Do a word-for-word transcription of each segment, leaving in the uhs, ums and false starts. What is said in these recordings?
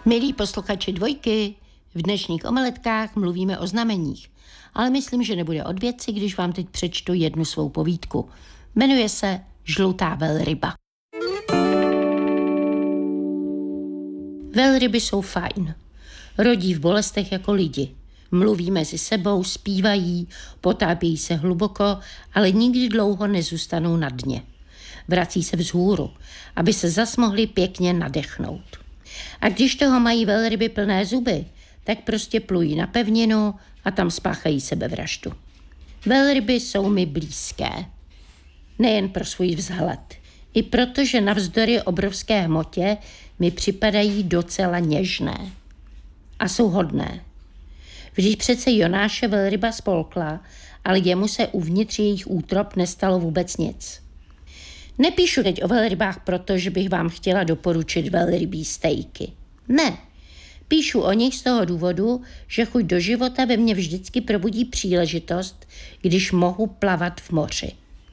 Milí posluchači Dvojky, v dnešních omeletkách mluvíme o znameních, ale myslím, že nebude od věci, když vám teď přečtu jednu svou povídku. Jmenuje se Žlutá velryba. Velryby jsou fajn. Rodí v bolestech jako lidi. Mluví mezi sebou, zpívají, potápějí se hluboko, ale nikdy dlouho nezůstanou na dně. Vrací se vzhůru, aby se zas mohli pěkně nadechnout. A když toho mají velryby plné zuby, tak prostě plují na pevninu a tam spáchají sebevraždu. Velryby jsou mi blízké. Nejen pro svůj vzhled, i proto, že navzdory obrovské hmotě mi připadají docela něžné. A jsou hodné. Vždyť přece Jonáše velryba spolkla, ale jemu se uvnitř jejich útrop nestalo vůbec nic. Nepíšu teď o velrybách proto, že bych vám chtěla doporučit velrybí stejky. Ne, píšu o nich z toho důvodu, že chuť do života ve mně vždycky probudí příležitost, když mohu plavat v moři.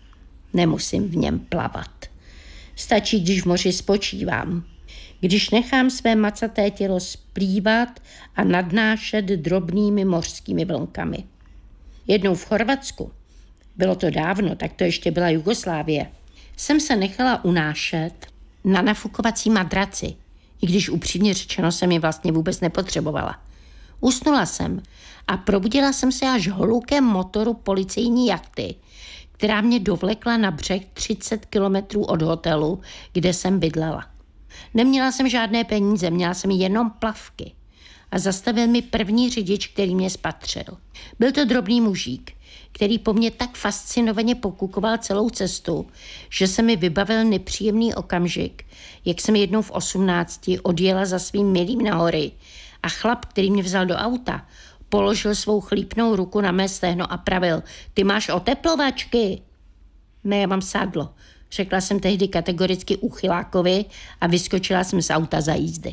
Nemusím v něm plavat. Stačí, když v moři spočívám. Když nechám své macaté tělo splývat a nadnášet drobnými mořskými vlnkami. Jednou v Chorvatsku, bylo to dávno, tak to ještě byla Jugoslávie, jsem se nechala unášet na nafukovací madraci, i když upřímně řečeno jsem ji vlastně vůbec nepotřebovala. Usnula jsem a probudila jsem se až hlukem motoru policejní jachty, která mě dovlekla na břeh třicet kilometrů od hotelu, kde jsem bydlela. Neměla jsem žádné peníze, měla jsem jenom plavky. A zastavil mi první řidič, který mě spatřil. Byl to drobný mužík, který po mně tak fascinovaně pokukoval celou cestu, že se mi vybavil nepříjemný okamžik, jak jsem jednou v osmnácti odjela za svým milým na hory a chlap, který mě vzal do auta, položil svou chlípnou ruku na mé stehno a pravil: "Ty máš oteplovačky?" "Ne, já mám sádlo," řekla jsem tehdy kategoricky úchylákovi a vyskočila jsem z auta za jízdy.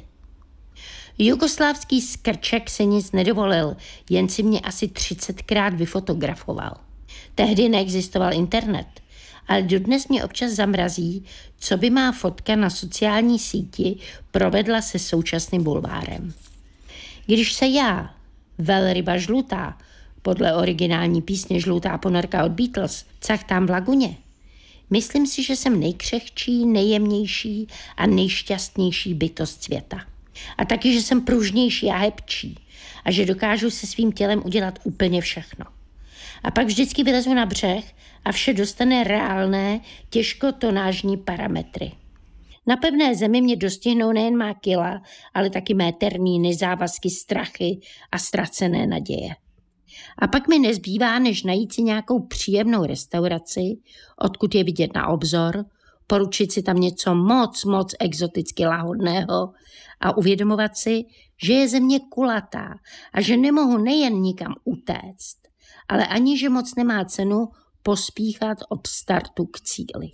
Jugoslávský skrček se nic nedovolil, jen si mě asi třicetkrát vyfotografoval. Tehdy neexistoval internet, ale dodnes mě občas zamrazí, co by má fotka na sociální síti provedla se současným bulvárem. Když se já, velryba žlutá, podle originální písně Žlutá ponorka od Beatles, cachtám v laguně, myslím si, že jsem nejkřehčí, nejjemnější a nejšťastnější bytost světa. A taky, že jsem pružnější a hebčí a že dokážu se svým tělem udělat úplně všechno. A pak vždycky vylezu na břeh a vše dostane reálné, těžkotonážní parametry. Na pevné zemi mě dostihnou nejen má kila, ale taky mé termíny, závazky, strachy a ztracené naděje. A pak mi nezbývá, než najít si nějakou příjemnou restauraci, odkud je vidět na obzor, poručit si tam něco moc, moc exoticky lahodného a uvědomovat si, že je země kulatá a že nemohu nejen nikam utéct, ale ani, že moc nemá cenu pospíchat od startu k cíli.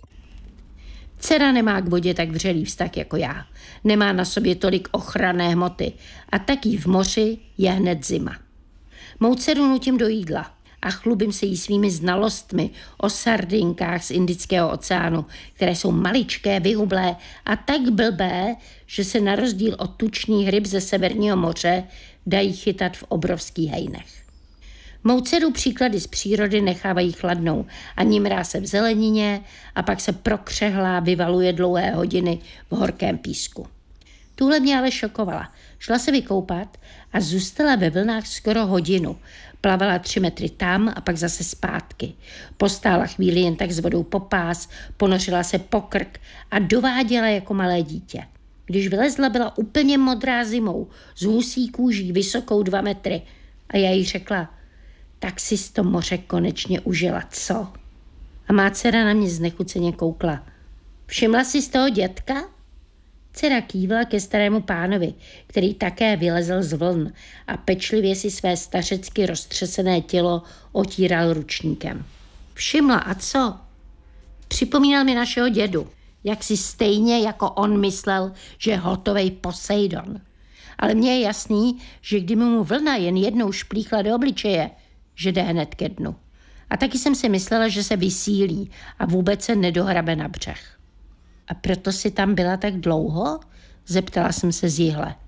Dcera nemá k vodě tak vřelý vztah jako já. Nemá na sobě tolik ochranné hmoty a taky v moři je hned zima. Mou dceru nutím do jídla a chlubím se jí svými znalostmi o sardinkách z Indického oceánu, které jsou maličké, vyhublé a tak blbé, že se na rozdíl od tučných ryb ze Severního moře dají chytat v obrovských hejnech. Mou dceru příklady z přírody nechávají chladnou a nimrá se v zelenině a pak se prokřehlá vyvaluje dlouhé hodiny v horkém písku. Tuhle mě ale šokovala. Šla se vykoupat a zůstala ve vlnách skoro hodinu. Plavala tři metry tam a pak zase zpátky. Postála chvíli jen tak s vodou po pás, ponořila se po krk a dováděla jako malé dítě. Když vylezla, byla úplně modrá zimou, z husí kůží, vysokou dva metry. A já jí řekla: "Tak si z to moře konečně užila, co?" A má dcera na mě znechuceně koukla. "Všimla jsi z toho dětka?" Dcera kývla ke starému pánovi, který také vylezl z vln a pečlivě si své stařecky roztřesené tělo otíral ručníkem. "Všimla, a co?" Připomínal mi našeho dědu, jak si stejně jako on myslel, že je hotovej Poseidon. Ale mně je jasný, že kdyby mu vlna jen jednou šplíchla do obličeje, že jde hned ke dnu. A taky jsem si myslela, že se vysílí a vůbec se nedohrabe na břeh. "A proto si tam byla tak dlouho?" zeptala jsem se z jihle.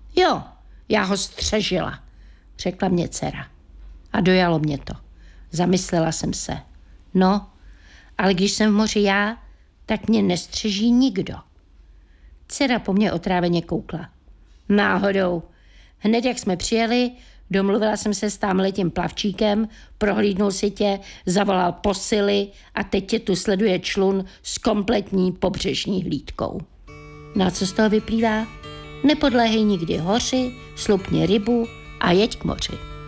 Jo, já ho střežila, řekla mě dcera. A dojalo mě to. Zamyslela jsem se. No, ale když jsem v moři já, tak mě nestřeží nikdo. Dcera po mně otráveně koukla. Náhodou. Hned jak jsme přijeli, domluvila jsem se s támhletím plavčíkem, prohlídnul si tě, zavolal posily a teď tě tu sleduje člun s kompletní pobřežní hlídkou. No a co z toho vyplývá? Nepodléhej nikdy hoři, slupni rybu a jeď k moři.